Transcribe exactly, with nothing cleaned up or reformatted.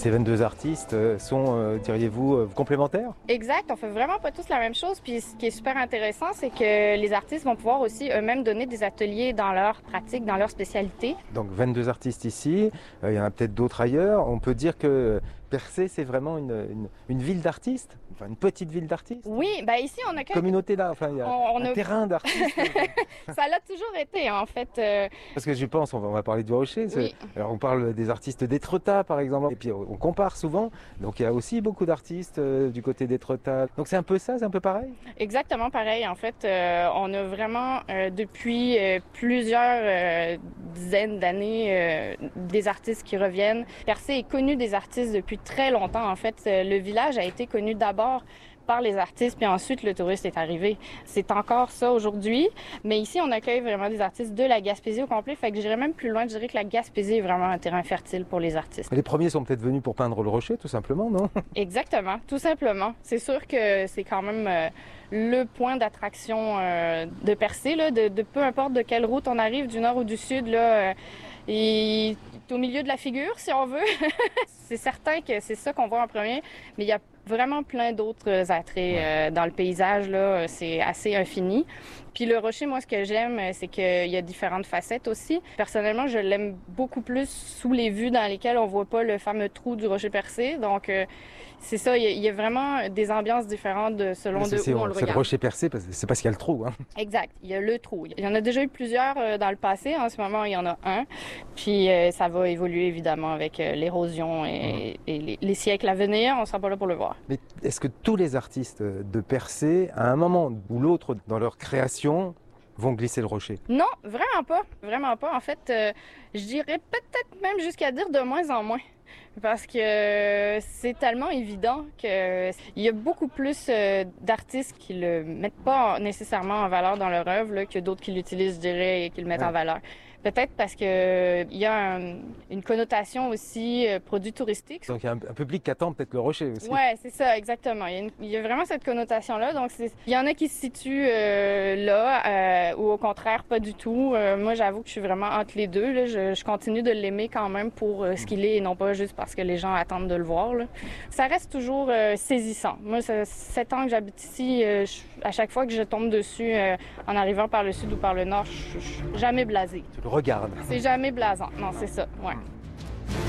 ces vingt-deux artistes sont, euh, diriez-vous, euh, complémentaires? Exact, on fait vraiment pas tous la même chose. Puis ce qui est super intéressant, c'est que les artistes vont pouvoir aussi eux-mêmes donner des ateliers dans leur pratique, dans leur spécialité. Donc vingt-deux artistes ici, euh, il y en a peut-être d'autres ailleurs. On peut dire que Percé, c'est vraiment une, une, une ville d'artistes, enfin une petite ville d'artistes. Oui, ben ici on a quelques... communauté d'art, enfin il y a on, on un a... terrain d'artistes. Ça l'a toujours été en fait. Euh... Parce que je pense, on va, on va parler du Rocher. Oui. Alors on parle des artistes d'Étretat par exemple, et puis on compare souvent. Donc il y a aussi beaucoup d'artistes euh, du côté d'Étretat. Donc c'est un peu ça, c'est un peu pareil. Exactement pareil. En fait, euh, on a vraiment euh, depuis euh, plusieurs euh, dizaines d'années euh, des artistes qui reviennent. Percé est connu des artistes depuis très longtemps. En fait, le village a été connu d'abord par les artistes, puis ensuite le touriste est arrivé. C'est encore ça aujourd'hui, mais ici on accueille vraiment des artistes de la Gaspésie au complet, fait que j'irais même plus loin, je dirais que la Gaspésie est vraiment un terrain fertile pour les artistes. Les premiers sont peut-être venus pour peindre le rocher, tout simplement, non? Exactement, tout simplement. C'est sûr que c'est quand même euh, le point d'attraction euh, de Percé, là, de, de peu importe de quelle route on arrive, du nord ou du sud, là, euh, il est au milieu de la figure, si on veut. C'est certain que c'est ça qu'on voit en premier, mais il y a vraiment plein d'autres attraits euh, dans le paysage, là, c'est assez infini. Puis le rocher, moi, ce que j'aime, c'est qu'il y a différentes facettes aussi. Personnellement, je l'aime beaucoup plus sous les vues dans lesquelles on voit pas le fameux trou du rocher percé. Donc, euh, c'est ça, il y, a, il y a vraiment des ambiances différentes de, selon de où on, on le regarde. C'est le rocher percé, c'est parce qu'il y a le trou. Hein. Exact, il y a le trou. Il y en a déjà eu plusieurs euh, dans le passé. En ce moment, il y en a un. Puis euh, ça va évoluer, évidemment, avec euh, l'érosion et, mmh. et les, les siècles à venir. On ne sera pas là pour le voir. Mais est-ce que tous les artistes de Percé, à un moment ou l'autre dans leur création, vont glisser le rocher? Non, vraiment pas. Vraiment pas. En fait, euh, je dirais peut-être même jusqu'à dire de moins en moins. Parce que euh, c'est tellement évident qu'il y a beaucoup plus euh, d'artistes qui le mettent pas nécessairement en valeur dans leur œuvre là, que d'autres qui l'utilisent, je dirais, et qui le mettent ouais. en valeur. Peut-être parce qu'il euh, y a un, une connotation aussi euh, produit touristique. Donc il y a un, un public qui attend peut-être le rocher aussi. Oui, c'est ça, exactement. Il y a, une, il y a vraiment cette connotation-là. Donc il y en a qui se situent euh, là euh, ou au contraire pas du tout. Euh, moi, j'avoue que je suis vraiment entre les deux. Là. Je, je continue de l'aimer quand même pour euh, ce qu'il est et non pas juste parce que les gens attendent de le voir. Là. Ça reste toujours euh, saisissant. Moi, ça, sept ans que j'habite ici, euh, je, à chaque fois que je tombe dessus euh, en arrivant par le sud ou par le nord, je suis jamais blasée. Tu le regardes. C'est jamais blasant. Non, c'est ça. Ouais.